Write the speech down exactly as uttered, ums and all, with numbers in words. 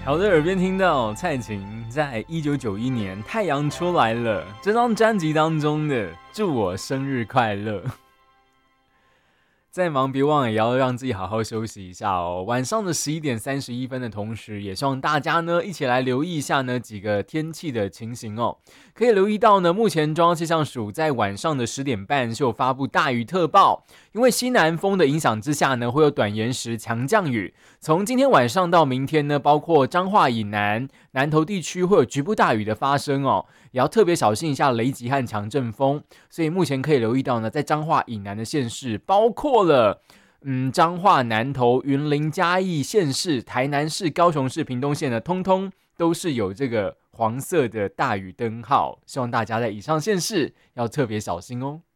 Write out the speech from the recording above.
好的，耳边听到蔡琴在一九九一年《太阳出来了》这张专辑当中的祝我生日快乐。再忙别忘了也要让自己好好休息一下哦。晚上的十一点三十一分的同时，也希望大家呢一起来留意一下呢几个天气的情形哦。可以留意到呢，目前中央气象署在晚上的十点半就发布大雨特报，因为西南风的影响之下呢，会有短延时强降雨。从今天晚上到明天呢，包括彰化以南、南投地区会有局部大雨的发生哦，也要特别小心一下雷击和强阵风。所以目前可以留意到呢，在彰化以南的县市，包括了嗯彰化、南投、云林、嘉义县市、台南市、高雄市、屏东县呢，通通都是有这个黄色的大雨灯号，希望大家在以上县市要特别小心哦。